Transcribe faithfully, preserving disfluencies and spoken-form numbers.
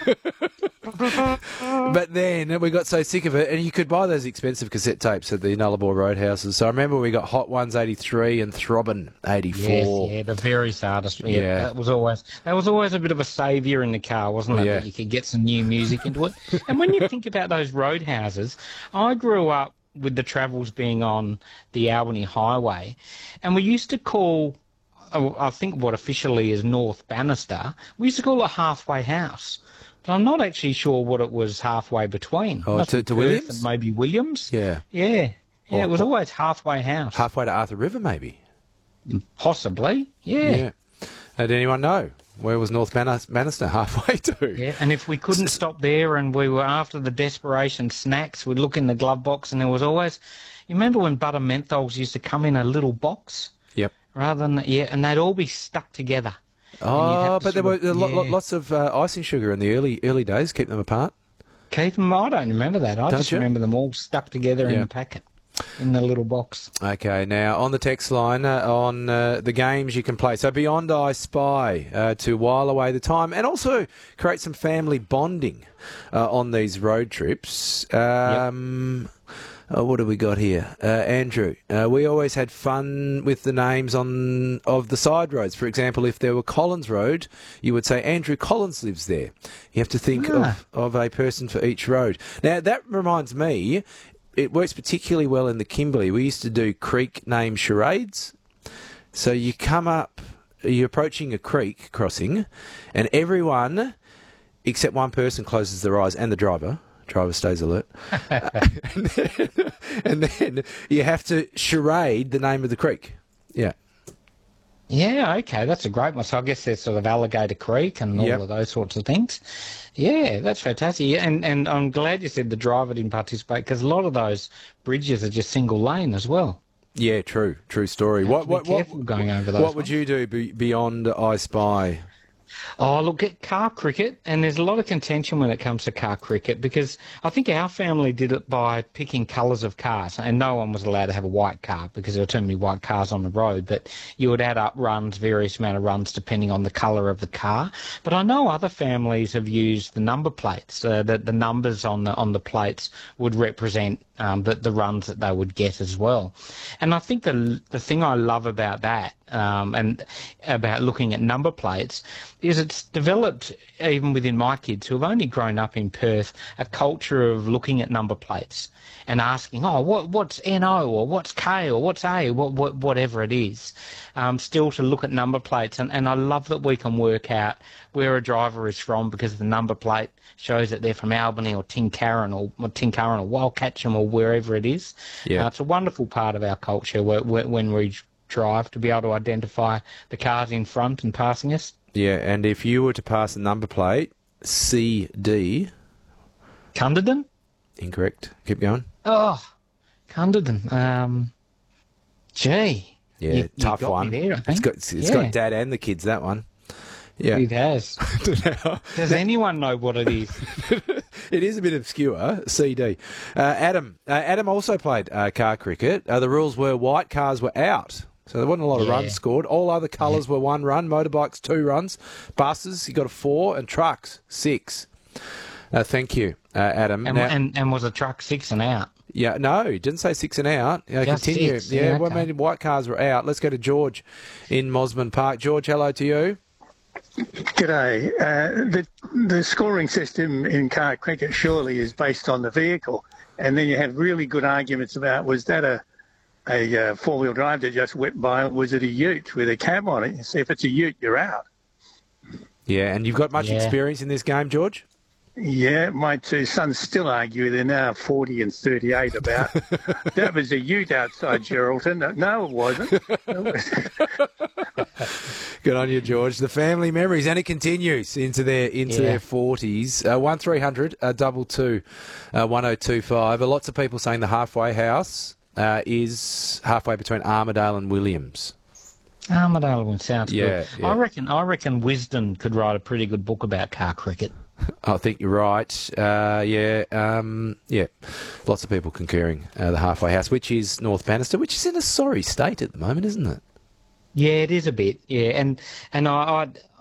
But then we got so sick of it, and you could buy those expensive cassette tapes at the Nullarbor Roadhouses. So I remember we got Hot Ones eighty-three and Throbbing eighty-four. Yes, yeah, the various artists. Yeah, Yeah. that was always that was always a bit of a saviour in the car, wasn't it? Yeah. That you could get some new music into it. And when you think about those Roadhouses, I grew up with the Travels being on the Albany Highway, and we used to call, oh, I think what officially is North Bannister, we used to call it Halfway House. But I'm not actually sure what it was halfway between. Oh, Must to- be to Perth Williams? and maybe Williams. Yeah. Yeah. Yeah, Or- it was always Halfway House. Halfway to Arthur River, maybe. Possibly. Yeah. Yeah. Uh, did anyone know? Where was North Bannis- Bannister halfway to? Yeah, and if we couldn't stop there and we were after the desperation snacks, we'd look in the glove box and there was always... You remember when butter menthols used to come in a little box? Yep. Rather than... Yeah, and they'd all be stuck together. Oh, to but there were sort of- lo- lo- yeah. lots of uh, icing sugar in the early early days. Keep them apart. Keep them... I don't remember that. I Don't just you? remember them all stuck together in Yeah. the packet, in the little box. Okay, now on the text line uh, on uh, the games you can play. So Beyond I Spy uh, to while away the time and also create some family bonding uh, on these road trips. Um, uh, what have we got here? Uh, Andrew, uh, we always had fun with the names on of the side roads. For example, if there were Collins Road, you would say Andrew Collins lives there. You have to think Ah. of, of a person for each road. Now, that reminds me... It works particularly well in the Kimberley. We used to do creek name charades. So you come up, you're approaching a creek crossing, and everyone, except one person, closes their eyes, and the driver. Driver stays alert. and, then, and then you have to charade the name of the creek. Yeah. Yeah, okay, that's a great one. So I guess there's sort of Alligator Creek and all Yep. of those sorts of things. Yeah, that's fantastic. Yeah, And and I'm glad you said the driver didn't participate because a lot of those bridges are just single lane as well. Yeah, true. True story. What, be what, what, careful going over those what would you do be, beyond I Spy? Oh, look at car cricket, and there's a lot of contention when it comes to car cricket because I think our family did it by picking colours of cars, and no one was allowed to have a white car because there were too many white cars on the road, but you would add up runs, various amount of runs depending on the colour of the car. But I know other families have used the number plates, uh, that the numbers on the on the plates would represent um, the, the runs that they would get as well. And I think the the thing I love about that um, and about looking at number plates is it's developed, even within my kids who have only grown up in Perth, a culture of looking at number plates and asking, oh, what what's N O or what's K or what's A, what, what whatever it is, um, still to look at number plates. And, and I love that we can work out where a driver is from because the number plate shows that they're from Albany or Tincarron or, or Tincarron or Wildcatcham or wherever it is. Yeah. Uh, it's a wonderful part of our culture where, where, when we drive to be able to identify the cars in front and passing us. Yeah, and if you were to pass a number plate, C D, Cunderden? incorrect. Keep going. Oh, Cunderden. Um, gee. Yeah, You- you tough got me one. there, I It's think. got it's Yeah. got dad and the kids, that one. Yeah. It has. Does anyone know what it is? It is a bit obscure, C D. Uh, Adam uh, Adam also played uh, car cricket. Uh, the rules were white cars were out. So there wasn't a lot of Yeah. runs scored. All other colours were one run. Motorbikes, two runs. Buses, you got a four. And trucks, six. Uh, thank you, uh, Adam. And, Now- and, and was a truck six and out? yeah, no, he didn't say six and out. Uh, Just continue. six, Yeah, yeah, well, I okay. mean, white cars were out. Let's go to George in Mosman Park. George, hello to you. G'day. Uh, the, the scoring system in car cricket surely is based on the vehicle. And then you have really good arguments about was that a, a uh, four-wheel drive that just went by, or was it a ute with a cab on it? You see, if it's a ute, you're out. Yeah, and you've got much Yeah. experience in this game, George? Yeah, my two sons still argue. They're now forty and thirty-eight about that was a ute outside Geraldton. No, it wasn't. Good on you, George. The family memories, and it continues into their into Yeah. their forties. Uh, one three hundred uh, double two uh, one zero two five. Uh, lots of people saying the halfway house uh, is halfway between Armidale and Williams. Armidale one sounds Yeah, good. yeah. I reckon. I reckon Wisdom could write a pretty good book about car cricket. I think you're right. Uh, yeah, um, yeah. Lots of people concurring. Uh, the halfway house, which is North Bannister, which is in a sorry state at the moment, isn't it? Yeah, it is a bit. Yeah, and and I, I